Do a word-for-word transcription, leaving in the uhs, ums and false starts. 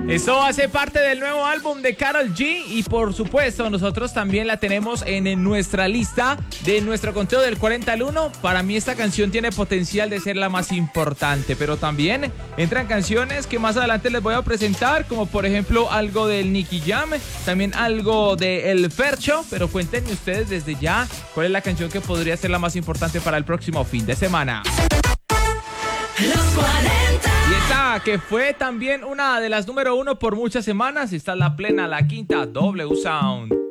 Eso hace parte del nuevo álbum de Karol G y por supuesto nosotros también la tenemos en, en nuestra lista de nuestro conteo del cuarenta al uno. Para mí esta canción tiene potencial de ser la más importante, pero también entran canciones que más adelante les voy a presentar, como por ejemplo algo del Nicky Jam, también algo de El Fercho, pero cuéntenme ustedes desde ya cuál es la canción que podría ser la más importante para el próximo fin de semana. Los cuarenta. Y esta que fue también una de las número uno por muchas semanas, está la plena, la quinta, W Sound.